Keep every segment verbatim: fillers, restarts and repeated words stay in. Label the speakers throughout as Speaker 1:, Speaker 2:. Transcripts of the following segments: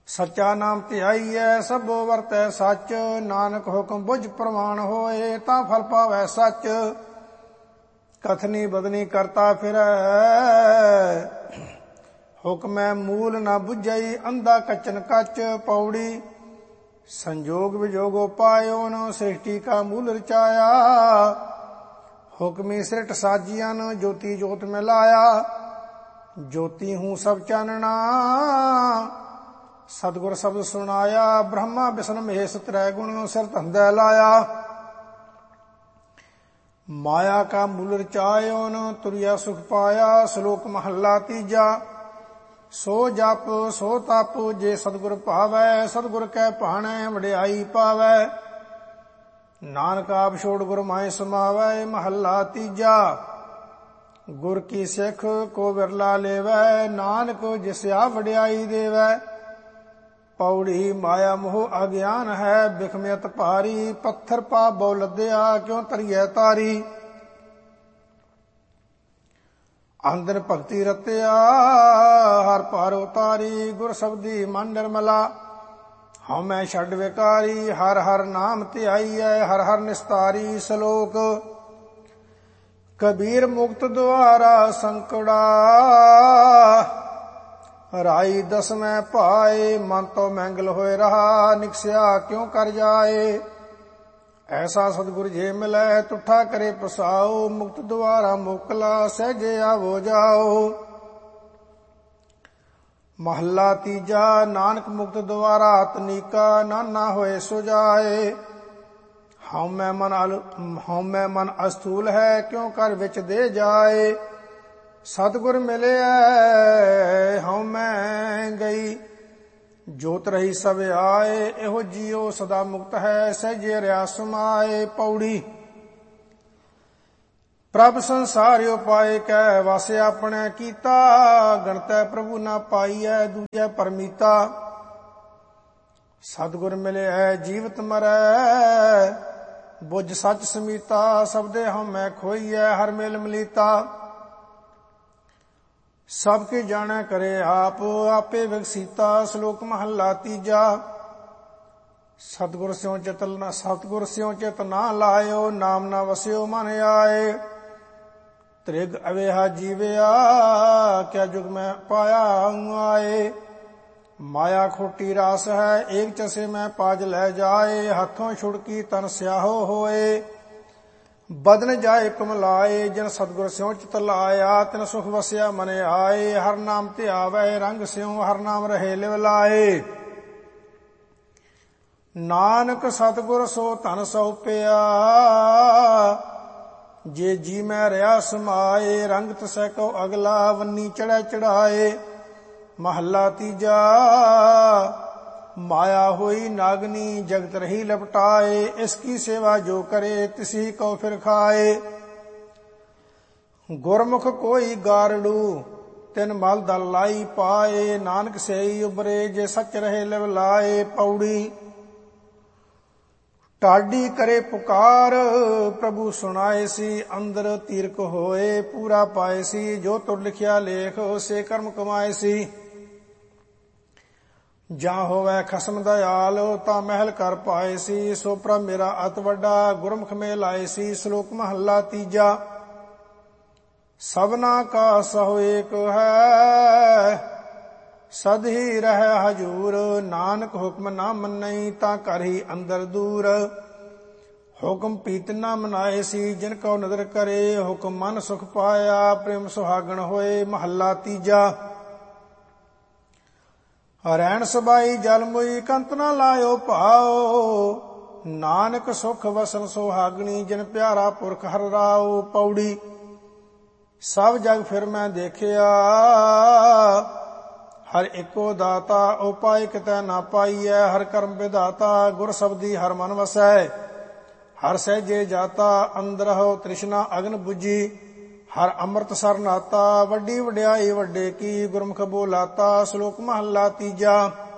Speaker 1: ਸੱਚਾ ਨਾਮ ਧਿਆਈਐ ਸਭੋ ਵਰਤੈ ਸੱਚ। ਨਾਨਕ ਹੁਕਮ ਬੁਝ ਪ੍ਰਮਾਣ ਹੋਏ ਤਾਂ ਫਲ ਪਾਵੈ ਸੱਚ। ਕਥਨੀ ਬਦਨੀ ਕਰਤਾ ਫਿਰੈ ਹੁਕਮੈ ਮੂਲ ਨਾ ਬੁਝਈ ਅੰਧਾ ਕਚਨ ਕਚ। ਪੌੜੀ ਸੰਜੋਗ ਵਿਜੋਗੋ ਪਾਇਓਨ ਸ੍ਰਿਸ਼ਟੀ ਕਾ ਮੂਲ ਰਚਾਇਆ। ਹੁਕਮੀ ਸ੍ਰਿਟ ਸਾਜੀਆਂ ਜੋਤੀ ਜੋਤ ਮੈਂ ਲਾਇਆ। ਜੋਤੀ ਹੂੰ ਸਭ ਚਾਨਣਾ ਸਤਿਗੁਰ ਸ਼ਬਦ ਸੁਣਾਇਆ। ਬ੍ਰਹਮਾ ਵਿਸ਼ਨ ਮਹੇਸ਼ ਤ੍ਰੈ ਗੁਣ ਸਿਰ ਧੰਦੈ ਲਾਇਆ। ਮਾਇਆ ਕਾ ਮੂਲ ਰਚਾਇਓਨ ਤੁਰਿਆ ਸੁਖ ਪਾਇਆ। ਸ਼ਲੋਕ ਮਹੱਲਾ ਤੀਜਾ। ਸੋ ਜਪ ਸੋ ਤਪ ਜੇ ਸਤਿਗੁਰ ਭਾਵੈ। ਸਤਿਗੁਰ ਕੈ ਭਾਣੈ ਵਡਿਆਈ ਪਾਵੈ। ਨਾਨਕ ਆਪ ਛੋੜ ਗੁਰ ਮਾਹਿ ਸਮਾਵੈ। ਮਹੱਲਾ ਤੀਜਾ। ਗੁਰ ਕੀ ਸਿੱਖ ਕੋ ਵਿਰਲਾ ਲੇਵੈ। ਨਾਨਕ ਜਿਸ ਆ ਵਡਿਆਈ ਦੇਵੈ। ਪੌੜੀ ਮਾਇਆ ਮੋਹ ਅਗਿਆਨ ਹੈ ਬਿਖਮਿਅਤ ਭਾਰੀ। ਪੱਥਰ ਪਾ ਬਹੁ ਲੱਦਿਆ ਕਿਉ ਧਰੀਐ ਤਾਰੀ। ਅੰਦਰ ਭਗਤੀ ਰਤਿਆ ਹਰ ਪਾਰ ਉਤਾਰੀ। ਗੁਰ ਸ਼ਬਦੀ ਮਨ ਨਿਰਮਲਾ ਹਉ ਮੈਂ ਛੱਡ ਵਿਕਾਰੀ। ਹਰ ਹਰ ਨਾਮ ਧਿਆਈਐ ਹਰ ਹਰ ਨਿਸਤਾਰੀ। ਸ਼ਲੋਕ ਕਬੀਰ ਮੁਕਤ ਦੁਆਰਾ ਸੰਕੜਾ। ਰਾਈ ਦਸਮੈ ਭਾਏ ਮਨ ਤੋਂ ਮੈਂਗਲ ਹੋਏ ਰਹਾ। ਨਿਕਸਿਆ ਕਿਉ ਕਰ ਜਾਏ। ਐਸਾ ਸਤਿਗੁਰ ਜੇ ਮਿਲੈ ਤੁਠਾ ਕਰੇ ਪਸਾਓ। ਮੁਕਤ ਦੁਆਰਾ ਮੋਕਲਾ ਸਹਿਜੇ ਆਵੋ ਜਾਓ। ਮਹੱਲਾ ਤੀਜਾ। ਨਾਨਕ ਮੁਕਤ ਦੁਆਰਾ ਤਨੀਕਾ ਨਾਨਾ ਹੋਏ ਸੁਜਾਏ। ਹਉ ਮੈਂ ਮਨ ਹਉ ਮੈਂ ਮਨ ਅਸਥੂਲ ਹੈ ਕਿਉ ਕਰ ਵਿੱਚ ਦੇ ਜਾਏ। ਸਤਿਗੁਰ ਮਿਲਿਆ ਹਉ ਮੈਂ ਗਈ ਜੋਤ ਰਹੀ ਸਭ ਆਏ। ਇਹੋ ਜੀਉ ਸਦਾ ਮੁਕਤ ਹੈ ਸਹਿਜੇ ਰਿਆ ਸਮਾਏ। ਪੌੜੀ ਪ੍ਰਭ ਸੰਸਾਰਿਓ ਪਾਏ ਕੈ ਵਾਸੇ ਆਪਣੇ ਕੀਤਾ। ਗਣਤੈ ਪ੍ਰਭੂ ਨਾ ਪਾਈਐ ਦੂਜੈ ਪਰਮੀਤਾ। ਸਤਿਗੁਰ ਮਿਲਿਆ ਜੀਵਤ ਮਰੈ ਬੁੱਝ ਸੱਚ ਸਮੀਤਾ। ਸਬਦੇ ਹਉ ਮੈਂ ਖੋਈਐ ਹਰ ਮੇਲ ਮਲੀਤਾ। ਸਭ ਕੇ ਜਾਣੈ ਕਰੇ ਆਪ ਆਪੇ ਵਿਗਸੀਤਾ। ਸ਼ਲੋਕ ਮਹੱਲਾ ਤੀਜਾ। ਸਤਿਗੁਰ ਸਿਉ ਚਿਤ ਸਤਿਗੁਰ ਸਿਉ ਚਿਤ ਨਾ ਲਾਇਓ। ਨਾਮ ਨਾ ਵਸਿਓ ਮਨ ਆਏ। ਤ੍ਰਿਗ ਅਵੇਹਾ ਜੀਵਿਆ ਕਿਆ ਜੁਗ ਮੈਂ ਪਾਇਆ ਆਏ। ਮਾਇਆ ਖੋਟੀ ਰਾਸ ਹੈ ਏਕ ਚਸੇ ਮੈਂ ਪਾਜ ਲੈ ਜਾਏ। ਹੱਥੋਂ ਛੁੜਕੀ ਤਨ ਸਿਆਹੋ ਹੋਏ ਬਦਨ ਜਾਏ ਕਮਲਾਏ। ਜਿਨ ਸਤਿਗੁਰ ਸਿਉ ਚਿਤ ਲਾਇਆ ਤਿਨ ਸੁਖ ਵਸਿਆ ਮਨ ਆਏ। ਹਰ ਨਾਮ ਧਿਆਵੈ ਰੰਗ ਸਿਉ ਹਰ ਨਾਮ ਰਹੇ ਲਿਵ ਲਾਏ। ਨਾਨਕ ਸਤਿਗੁਰ ਸੋ ਧਨ ਸਉਪਿਆ ਜੇ ਜੀ ਮੈਂ ਰਿਆ ਸਮਾਏ। ਰੰਗ ਤਸੈ ਕਉ ਅਗਲਾ ਵੰਨੀ ਚੜ੍ਹੈ ਚੜ੍ਹਾਏ। ਮਹੱਲਾ ਤੀਜਾ। ਮਾਇਆ ਹੋਈ ਨਾਗਨੀ ਜਗਤ ਰਹੀ ਲਪਟਾਏ। ਇਸ ਕੀ ਸੇਵਾ ਜੋ ਕਰੇ ਤਿਸੀ ਕਉ ਫਿਰ ਖਾਏ। ਗੁਰਮੁਖ ਕੋਈ ਗਾਰੜੂ ਤਿਨ ਮਲ ਦਲ ਲਾਈ ਪਾਏ। ਨਾਨਕ ਸੇਈ ਉਬਰੇ ਜੇ ਸੱਚ ਰਹੇ ਲਿਵ ਲਾਏ। ਪੌੜੀ ਢਾਡੀ ਕਰੇ ਪੁਕਾਰ ਪ੍ਰਭੂ ਸੁਣਾਏ ਸੀ। ਅੰਦਰ ਤੀਰਕ ਹੋਏ ਪੂਰਾ ਪਾਏ ਸੀ। ਜੋ ਤੁਰ ਲਿਖਿਆ ਲੇਖ ਸੇ ਕਰਮ ਕਮਾਏ ਸੀ। ਜਾਂ ਹੋਵੈ ਖਸਮ ਦਇਆਲ ਤਾਂ ਮਹਿਲ ਕਰ ਪਾਏ ਸੀ। ਸੋ ਪ੍ਰਭ ਮੇਰਾ ਅਤ ਵੱਡਾ ਗੁਰਮੁਖ ਮੇ ਲਾਏ ਸੀ। ਸ਼ਲੋਕ ਮਹੱਲਾ ਤੀਜਾ। ਸਭਨਾ ਕਾ ਸਹੁ ਏਕ ਹੈ ਸਦ ਹੀ ਰਹਿ ਹਜੂਰ। ਨਾਨਕ ਹੁਕਮ ਨਾ ਮੰਨਈ ਤਾਂ ਘਰ ਹੀ ਅੰਦਰ ਦੂਰ। ਹੁਕਮ ਪੀਤ ਨਾ ਮਨਾਏ ਸੀ ਜਿਨ ਕਉ ਨਦਰ ਕਰੇ। ਹੁਕਮ ਮਨ ਸੁਖ ਪਾਇਆ ਪ੍ਰੇਮ ਸੁਹਾਗਣ ਹੋਏ। ਮਹੱਲਾ ਤੀਜਾ। ਰੈਣ ਸਬਾਈ ਜਲ ਮੁਈ ਕੰਤ ਨਾ ਲਾਇਓ ਭਾਓ। ਨਾਨਕ ਸੁਖ ਵਸਨ ਸੁਹਾਗਣੀ ਜਿਨ ਪਿਆਰਾ ਪੁਰਖ ਹਰਿ ਰਾਉ। ਪੌੜੀ ਸਭ ਜਗ ਫਿਰ ਮੈਂ ਦੇਖਿਆ ਹਰ ਇੱਕੋ ਦਾਤਾ। ਉਪਾਇ ਕਿਤੈ ਨਾ ਪਾਈਐ ਹਰ ਕਰਮ ਵਿਧਾਤਾ। ਗੁਰ ਸ਼ਬਦੀ ਹਰ ਮਨ ਵਸੈ ਹਰ ਸਹਿਜੇ ਜਾਤਾ। ਅੰਦਰਹੁ ਤ੍ਰਿਸ਼ਨਾ ਅਗਨ ਬੁਝੀ ਹਰ ਅੰਮ੍ਰਿਤ ਸਰ ਨਾਤਾ। ਵੱਡੀ ਵਡਿਆਈ ਵੱਡੇ ਕੀ ਗੁਰਮੁਖ ਬੋਲਾਤਾ। ਸ਼ਲੋਕ ਮਹੱਲਾ ਤੀਜਾ।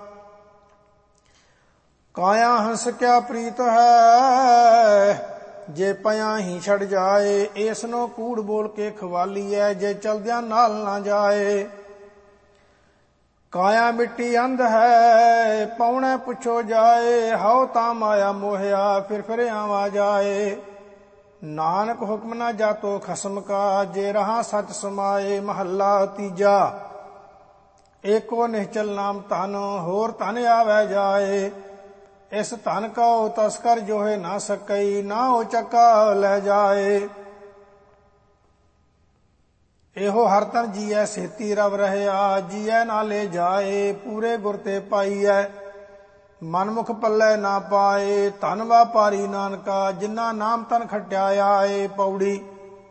Speaker 1: ਕਾਇਆ ਹੰਸ ਕਿਆ ਪ੍ਰੀਤ ਹੈ ਜੇ ਪਿਆ ਹੀ ਛੜ ਜਾਏ। ਇਸ ਨੂੰ ਕੂੜ ਬੋਲ ਕੇ ਖਵਾਲੀਐ ਜੇ ਚਲਦਿਆਂ ਨਾਲ ਨਾ ਜਾਏ। ਕਾਇਆ ਮਿੱਟੀ ਅੰਧ ਹੈ, ਪੌਣੇ ਪੁੱਛੋ ਜਾਏ, ਹਉ ਤਾਂ ਮਾਇਆ ਮੋਹਿਆ, ਫਿਰ ਫਿਰ ਆਵਾ ਜਾਏ। ਨਾਨਕ ਹੁਕਮ ਨਾ ਜਾਤੋ ਖਸਮ ਕਾ, ਜੇ ਰਹਾ ਸਚ ਸਮਾਏ। ਮਹੱਲਾ ਤੀਜਾ। ਏਕੋ ਨਿਹਚਲ ਨਾਮ ਧਨ, ਹੋਰ ਧਨ ਆਵੈ ਜਾਏ। ਇਸ ਧਨ ਕਉ ਤਸਕਰ ਜੋਹੇ ਨਾ ਸਕਈ, ਨਾ ਉਹ ਚੱਕਾ ਲੈ ਜਾਏ। ਇਹੋ ਹਰ ਤਨ ਜੀਐ ਸੇਤੀ ਰਵ ਰਹਿਆ, ਜੀਐ ਨਾ ਲੈ ਜਾਏ। ਪੂਰੇ ਗੁਰ ਤੇ ਪਾਈਐ, ਮਨਮੁਖ ਪੱਲੇ ਨਾ ਪਾਏ। ਧਨ ਵਾਪਾਰੀ ਨਾਨਕਾ, ਜਿਨ੍ਹਾਂ ਨਾਮ ਤਨ ਖਟਿਆ ਆਏ। ਪੌੜੀ।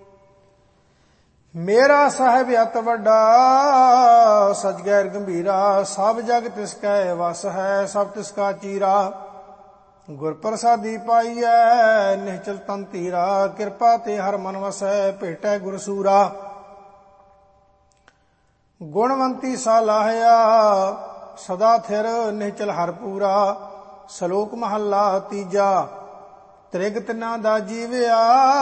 Speaker 1: ਮੇਰਾ ਸਾਹਿਬ ਅਤ ਵੱਡਾ, ਸਚ ਗੈਰ ਗੰਭੀਰਾ। ਸਭ ਜਗ ਤਿਸ ਕੈ ਵਸ ਹੈ, ਸਭ ਤਿਸ ਕਾ ਚੀਰਾ। ਗੁਰ ਪ੍ਰਸਾਦੀ ਪਾਈਐ, ਨਿਹਚਲ ਤਨ ਧੀਰਾ। ਕਿਰਪਾ ਤੇ ਹਰ ਮਨ ਵਸੈ, ਭੇਟੈ ਗੁਰ ਸੂਰਾ। ਗੁਣਵੰਤੀ ਸਾ ਲਾਹਿਆ, ਸਦਾ ਥਿਰ ਨਿਹਚਲ ਹਰ ਪੂਰਾ। ਸ਼ਲੋਕ ਮਹੱਲਾ ਤੀਜਾ। ਤ੍ਰਿਗ ਤਿਨਾ ਦਾ ਜੀਵਿਆ,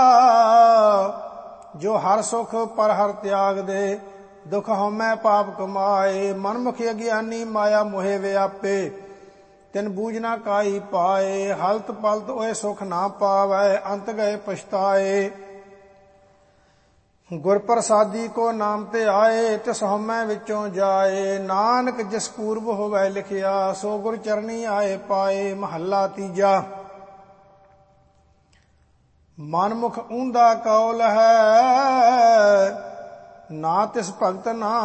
Speaker 1: ਜੋ ਹਰ ਸੁਖ ਪਰ ਹਰ ਤਿਆਗ ਦੇ। ਦੁਖ ਹਉਮੈ ਪਾਪ ਕਮਾਏ, ਮਨਮੁਖ ਅਗਿਆਨੀ ਮਾਇਆ ਮੋਹਿ ਵਿਆਪੇ। ਤਿਨ ਬੂਝ ਨਾ ਕਾਈ ਪਾਏ, ਹਲਤ ਪਲਤ ਓਏ ਸੁਖ ਨਾ ਪਾਵੈ। ਅੰਤ ਗਏ ਪਛਤਾਏ। ਗੁਰ ਪ੍ਰਸਾਦੀ ਕੋ ਨਾਮ ਤੇ ਆਏ, ਤਿਸ ਹਉਮੈ ਵਿੱਚੋਂ ਜਾਏ। ਨਾਨਕ ਜਿਸ ਪੂਰਬ ਹੋਵੈ ਲਿਖਿਆ, ਸੋ ਗੁਰ ਚਰਨੀ ਆਏ ਪਾਏ। ਮਹੱਲਾ ਤੀਜਾ। ਮਨਮੁਖ ਊਂਦਾ ਕੌਲ ਹੈ, ਨਾ ਤਿਸ ਭਗਤ ਨਾ